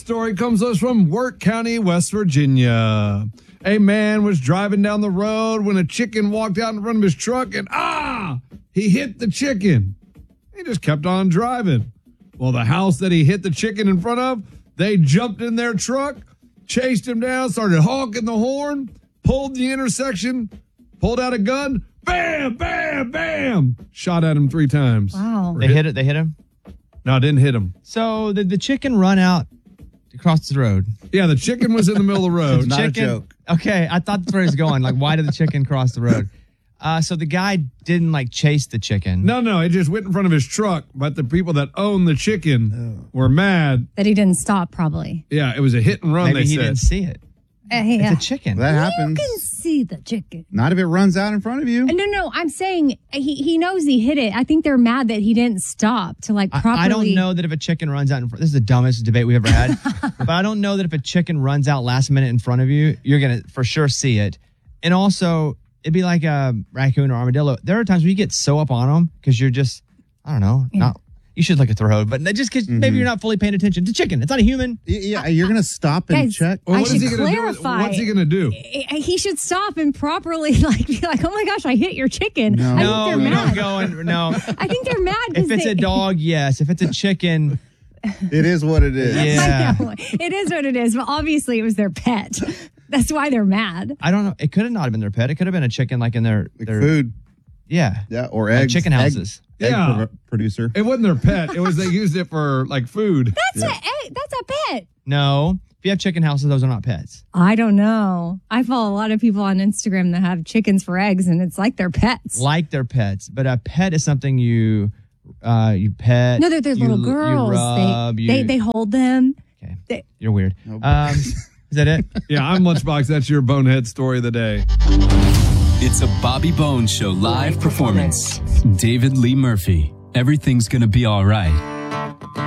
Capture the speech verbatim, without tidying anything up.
story comes to us from Wirt County, West Virginia. A man was driving down the road when a chicken walked out in front of his truck and, ah, he hit the chicken. He just kept on driving. Well, the house that he hit the chicken in front of, they jumped in their truck, chased him down, started honking the horn, pulled the intersection, pulled out a gun, bam, bam, bam, shot at him three times. Wow. They hit it. They hit him? No, it didn't hit him. So did the chicken run out across the road? Yeah, the chicken was in the middle of the road. Not chicken, a joke. Okay, I thought that's where he was going. Like, why did the chicken cross the road? Uh, so the guy didn't, like, chase the chicken. No, no, it just went in front of his truck, but the people that owned the chicken Oh. were mad. That he didn't stop, probably. Yeah, it was a hit and run, Maybe they he said. didn't see it. Uh, yeah. It's a chicken. That You happens. can see the chicken. Not if it runs out in front of you. No, no, I'm saying he, he knows he hit it. I think they're mad that he didn't stop to like I, properly. I don't know that if a chicken runs out in front. This is the dumbest debate we've ever had. But I don't know that if a chicken runs out last minute in front of you, you're going to for sure see it. And also, it'd be like a raccoon or armadillo. There are times where you get so up on them because you're just, I don't know, Yeah. not. You should look at the road, but just because Mm-hmm. maybe you're not fully paying attention. It's a chicken. It's not a human. Y- Yeah, you're gonna stop and Guys, check. Well, I what is should he gonna do? clarify. What's he going to do? He should stop and properly like be like, oh my gosh, I hit your chicken. No. I No, think they're don't mad. go and no. I think they're mad. 'cause If it's they, a dog, yes. If it's a chicken, It is what it is. Yeah. I know. It is what it is, but obviously it was their pet. That's why they're mad. I don't know. It could have not have been their pet. It could have been a chicken, like in their, Like their food. Yeah, Yeah, or like eggs. chicken Egg- houses. Egg, Yeah. pro- producer. It wasn't their pet. It was they used it for like food. That's a eh, that's a pet. No, if you have chicken houses, those are not pets. I don't know. I follow a lot of people on Instagram that have chickens for eggs, and it's like they're pets. Like they're pets, but a pet is something you, uh, you pet. No, they're, they're you- little girls. You rub, they, you, they they hold them. Okay, they- you're weird. Nope. Um, is that it? Yeah, I'm Lunchbox. That's your bonehead story of the day. It's a Bobby Bones Show live performance. David Lee Murphy. Everything's gonna be all right.